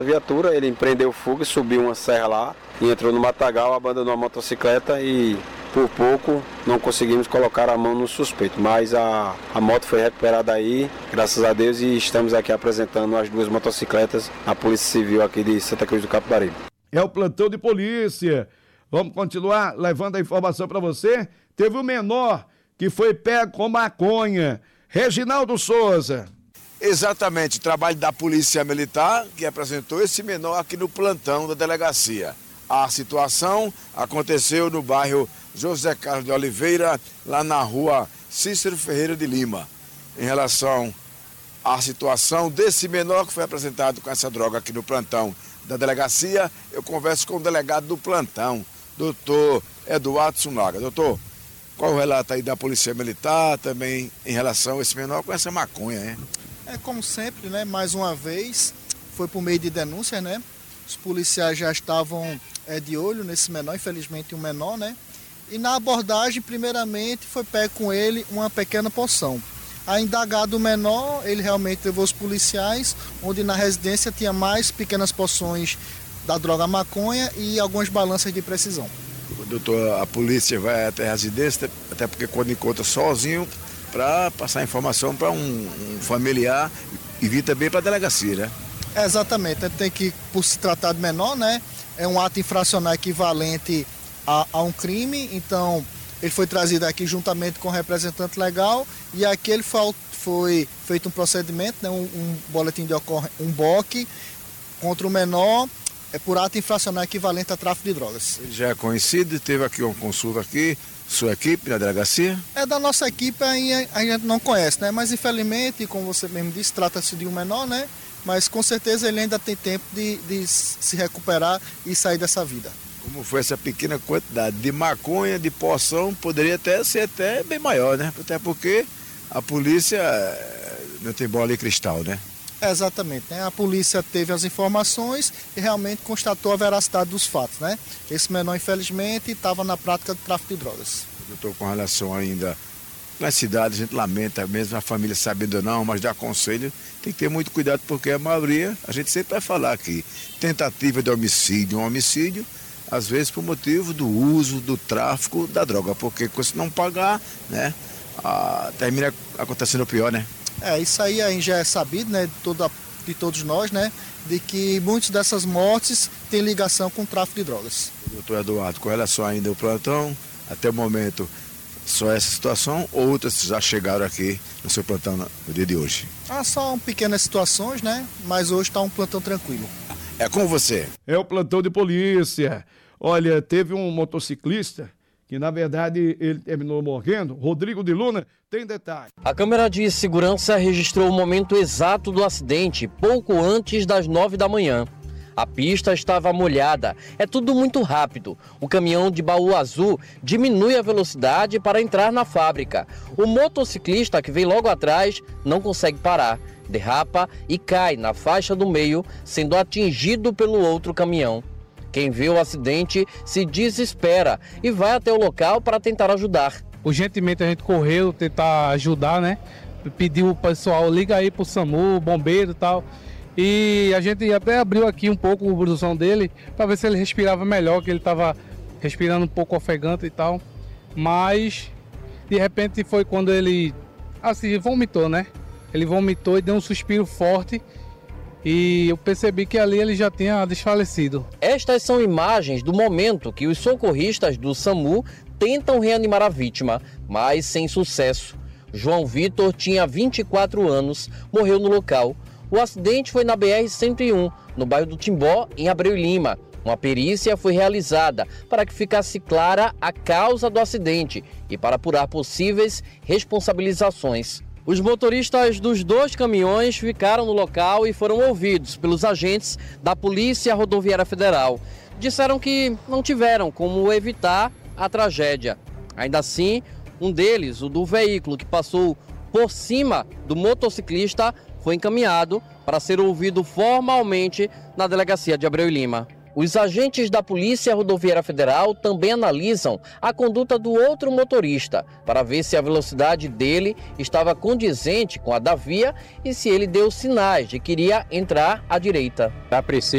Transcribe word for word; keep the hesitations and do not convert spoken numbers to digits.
A viatura, ele empreendeu fuga, subiu uma serra lá e entrou no matagal, abandonou a motocicleta e por pouco não conseguimos colocar a mão no suspeito, mas a, a moto foi recuperada aí, graças a Deus, e estamos aqui apresentando as duas motocicletas à Polícia Civil aqui de Santa Cruz do Capibaribe. É o plantão de polícia. Vamos continuar levando a informação para você. Teve um menor que foi pego com maconha. Reginaldo Souza. Exatamente, trabalho da Polícia Militar que apresentou esse menor aqui no plantão da delegacia. A situação aconteceu no bairro José Carlos de Oliveira, lá na rua Cícero Ferreira de Lima. Em relação à situação desse menor que foi apresentado com essa droga aqui no plantão da delegacia, eu converso com o delegado do plantão, doutor Eduardo Sunaga. Doutor, qual o relato aí da Polícia Militar também em relação a esse menor com essa maconha, hein? É como sempre, né? Mais uma vez, foi por meio de denúncias, né? Os policiais já estavam é, de olho nesse menor, infelizmente um menor, né? E na abordagem, primeiramente, foi pego com ele uma pequena porção. A indagado menor, ele realmente levou os policiais, onde na residência tinha mais pequenas porções da droga maconha e algumas balanças de precisão. Doutor, a polícia vai até a residência, até porque quando encontra sozinho, para passar informação para um, um familiar e vir também para a delegacia, né? É, exatamente, tem que, por se tratar de menor, né? É um ato infracional equivalente a, a um crime, então ele foi trazido aqui juntamente com o representante legal e aqui ele foi, foi feito um procedimento, né? um, um boletim de ocorrência, um B O C contra o menor, é por ato infracional equivalente a tráfico de drogas. Ele já é conhecido, teve aqui uma consulta aqui, sua equipe na delegacia? É da nossa equipe, a gente não conhece, né? Mas infelizmente, como você mesmo disse, trata-se de um menor, né? Mas com certeza ele ainda tem tempo de, de se recuperar e sair dessa vida. Como foi essa pequena quantidade de maconha, de porção, poderia até ser até bem maior, né? Até porque a polícia não tem bola de cristal, né? É, exatamente, né? A polícia teve as informações e realmente constatou a veracidade dos fatos, né? Esse menor, infelizmente, estava na prática do tráfico de drogas. Doutor, com relação ainda nas cidades, a gente lamenta mesmo a família sabendo ou não, mas dá conselho, tem que ter muito cuidado porque a maioria, a gente sempre vai falar aqui, tentativa de homicídio, um homicídio, às vezes por motivo do uso, do tráfico da droga, porque se não pagar, né, a, termina acontecendo o pior, né? É, isso aí, aí já é sabido, né, de, toda, de todos nós, né, de que muitas dessas mortes têm ligação com o tráfico de drogas. Doutor Eduardo, com relação ainda ao plantão, até o momento, só essa situação, outras já chegaram aqui no seu plantão no dia de hoje? Ah, só pequenas situações, né, mas hoje está um plantão tranquilo. É com você. É o plantão de polícia. Olha, teve um motociclista que na verdade ele terminou morrendo. Rodrigo de Luna tem detalhe. A câmera de segurança registrou o momento exato do acidente, pouco antes das nove da manhã. A pista estava molhada, é tudo muito rápido. O caminhão de baú azul diminui a velocidade para entrar na fábrica. O motociclista que vem logo atrás não consegue parar, derrapa e cai na faixa do meio, sendo atingido pelo outro caminhão. Quem vê o acidente se desespera e vai até o local para tentar ajudar. Urgentemente a gente correu, tentar ajudar, né? Pediu o pessoal, liga aí pro SAMU, bombeiro e tal. E a gente até abriu aqui um pouco o blusão dele para ver se ele respirava melhor, que ele estava respirando um pouco ofegante e tal. Mas de repente foi quando ele assim vomitou, né? Ele vomitou e deu um suspiro forte. E eu percebi que ali ele já tinha desfalecido. Estas são imagens do momento que os socorristas do SAMU tentam reanimar a vítima, mas sem sucesso. João Vitor tinha vinte e quatro anos, morreu no local. O acidente foi na B R cento e um, no bairro do Timbó, em Abreu Lima. Uma perícia foi realizada para que ficasse clara a causa do acidente e para apurar possíveis responsabilizações. Os motoristas dos dois caminhões ficaram no local e foram ouvidos pelos agentes da Polícia Rodoviária Federal. Disseram que não tiveram como evitar a tragédia. Ainda assim, um deles, o do veículo que passou por cima do motociclista, foi encaminhado para ser ouvido formalmente na delegacia de Abreu Lima. Os agentes da Polícia Rodoviária Federal também analisam a conduta do outro motorista para ver se a velocidade dele estava condizente com a da via e se ele deu sinais de que iria entrar à direita. A princípio,